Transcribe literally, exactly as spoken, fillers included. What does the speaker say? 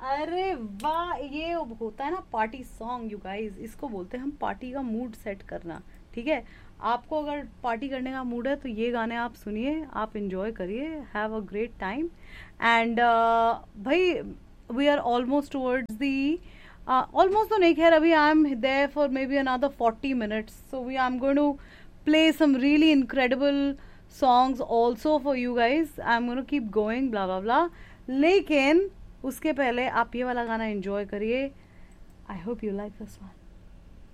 अरे वाह, ये होता है ना पार्टी सॉन्ग यू गाइस, इसको बोलते हैं हम पार्टी का मूड सेट करना। ठीक है, आपको अगर पार्टी करने का मूड है तो ये गाने आप सुनिए, आप इंजॉय करिए, have a great time. And भाई, we are almost towards the, almost तो नहीं, खैर अभी I am there for may be another forty minutes, so we I am going to play some really incredible songs also for you guys. I'm going to keep going blah blah blah. लेकिन उसके पहले आप ये वाला गाना enjoy करिए। I hope you like this one.